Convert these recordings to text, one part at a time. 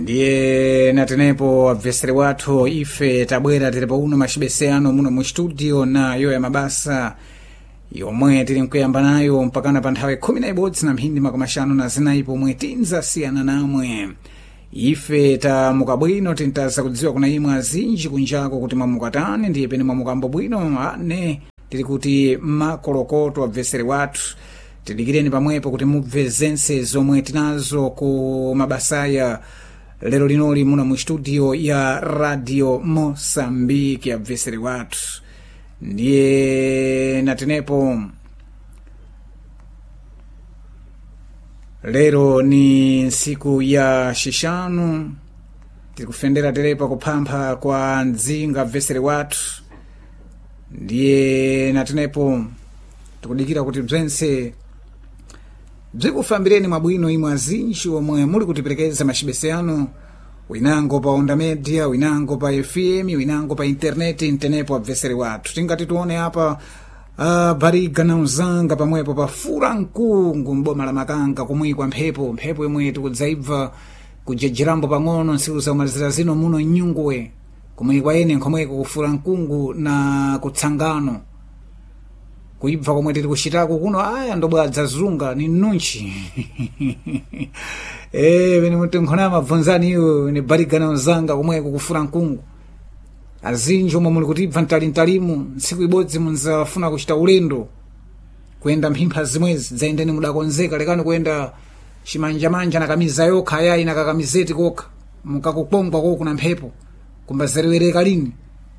ndiye natenepo abvesere wathu ife tabwera tilipo uno machibeseyano muno mu studio nayo ya mabasa yomwe tili mkuyamba nayo mpakana pa nthawi 11 na mphindi makamashanu na zinayi pomwe tinza siyana namwe ife tamuka bwino tintaza kudziwa kuna imwe azinji kunjako kuti mwamukatani ndiye pene mwamukambo bwino ane tili kuti makolokoto abvesere wathu tidikireni pamwepo kuti mubve zense zomwe tinazo ku mabasaya lero linoli muna mu studio ya Radio Mosambiki abvesere wathu ndiye natenepo lero ni siku ya shishanu tikufendera terepa kuphampha kwa nzinga abvesere wathu ndiye natenepo tikudikira kuti bzense bzikufambireni mwabwino imwe azinji omwe muli kutiperekeza machibeseyano winango pa onda media winango pa FM winango pa internet intenepo abvesere wathu tingati tuone apa bariga na uzanga pamwepo pa Furankungu mboma la Makanga kumwikwa mphepo imwe tikudzaibva kujejerambo pang'ono nsiku za umalizira zino muno Nyungwe kumwikwa ene nkhomweko ku Furankungu na kutsangano kuibva komwe tili kuchitako kuno aya ndobwadza zunga ni nunchi bene mutenkhona mabvunzani iyo ni bariga na uzanga kumweko ku Furankungu azinji omwe muli kutibva mtalintalimu ntsiku ibodzi munzafuna kuchita ulendo kuyenda mphimpha zimwezi dzaendeni mudakonzeka lekani kuyenda chimanjamanja na kamiza yokha ayayi na kakamizeti kokha mukakupongwa koko kuna mphepo kumbazeriwereka lini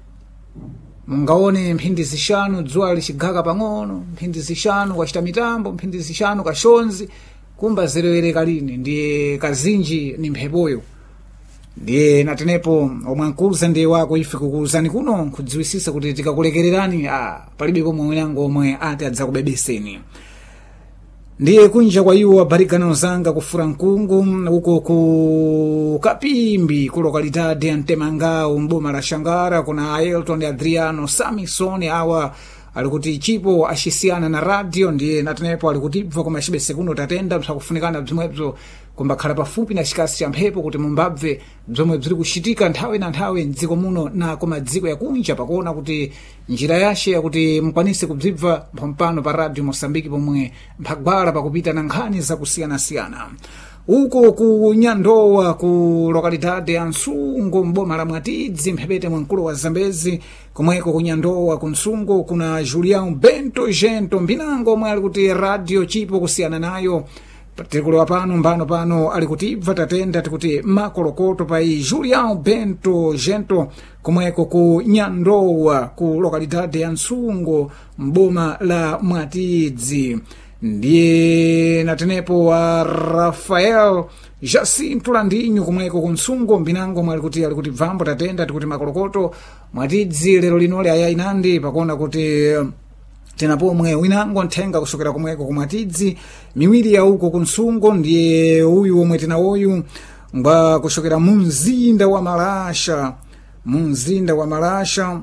mungaone mphindi zishanu dzuwa lichigaka pang'ono mphindi zishanu kwachita mitambo mphindi zishanu kashonzi kumbazeriwereka lini ndiye kazinji ni mphepoyo ndiye natenepo omwe nkuza ndiye wako ife kukuuzani kuno kudziwisisa kuti tikakulekererani palibe pomwe winango omwe ati adzakubebeseni ndiye kunja kwa iwo abarigana uzanga ku Furankungu uko ku Kapimbi ku lokalidade ya Ntemangao mboma la Shangara kuna Ailton Adriano Samison awa alikuti chipo ashisiana na radio ndiye natenepo alikutibva kwa machibese kuno tatenda msakufunikana bzimwebzo kumbakhala pafupi na chikasi cha mphepo kuti mumbabve bzomwe bziri kuchitika nthawi na nthawi mdziko muno na koma dziko yakunja pakuona kuti njira yashe yakuti mukwanise kubzibva mpano pa Radio Mosambiki pomwe mphagwala pakupita na nkhani zakusiyana-siyana uko ku Nyandowa ku lokalidade ya Nsungu mboma la Mwatidzi mphepete mwenkulu wa Zambezi komweko ku Nyandowa ku Nsungu kuna Julião Bento Gento mbinango omwe ali kuti radio chipo kusiyana nayo tikulewa pano mbano pano alikutibva tatenda tikuti makolokoto pa Julião Bento Gento komweko ku Nyandowa ku lokalidade ya Nsungu mboma la Mwatidzi ndiye natenepo wa Rafael Jacinto Landinho kumweko ku Nsungu mbinango mwali kuti ali kuti bvambo tatenda tikuti makolokoto Mwatidzi lero linole ayayi nandi pakuona kuti tena pomwe winango nthenga kusokera kumweko ku Mwatidzi miwiri ya uko ku Nsungu ndiye uyu omwe tena uyu ngwa kusokera mumzinda wa Malasha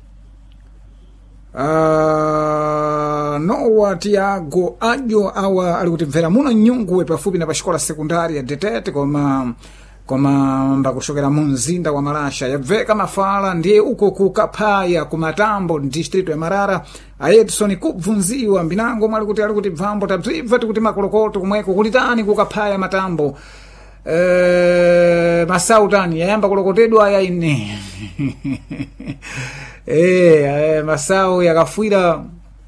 Nowa Tiago Ajo awa alikutibvera muno Nyungwe pafupi na paxikola sekundari ya Detete koma mbakushokera mumzinda wa Malasha yabveka mafala ndiye uko ku Kapaya ku Matambo district ya Marara Edson kubvunziwa mbinango mwali kuti alikuti bvambo tabzibva tikuti makolokoto kumweko kulitani ku Kapaya Matambo masautani yayamba kulokotedwa aya ine masau yakafwira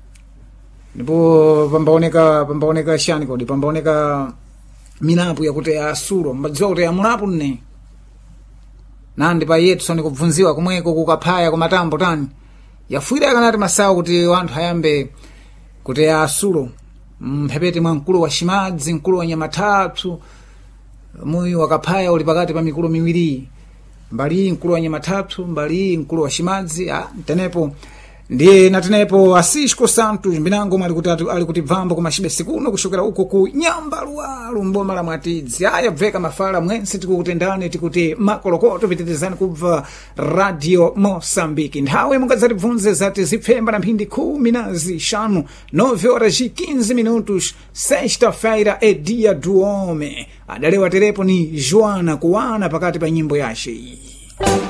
ndipo pambaoneka shani kodi pambaoneka minapu yakuti asulo mbadziwa kuti amulapu nne nandi pa Edson kubvunziwa kumweko kukapaya ku Matambo tani yafwira yakanati masau kuti wanthu ayambe kuti asulo mphepete mwa mkulu wa Shimadzi mkulu wa Nyamathatsu muyu wakapaya uli pakati pa mikulu miwiri mbali mkulu wa Nyamathatsu mbali mkulu wa Shimadzi tenepo ndiye natenepo Asisco Santos mbinango ali kuti bvambo ku machibesi kuno kushokera uko ku Nyamba Luwalu mboma la Mwatidzi. Aya bveka mafala mwense tikukutendani tikuti makolokoto pitetezani kubva Radio Mosambiki. Nthawi mungadzati bvunze zati zipfemba na mphindi 15 9h15 sexta-feira é dia do homem. Adalewa terepo ni Joana Kuwana pakati pa nyimbo yace iyi.